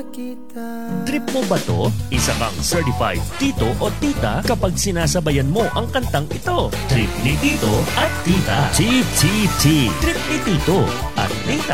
Trip mo ba to? Isa kang certified tito o tita kapag sinasabayan mo ang kantang ito. Trip ni tito at tita. TTT. Trip ni tito at tita.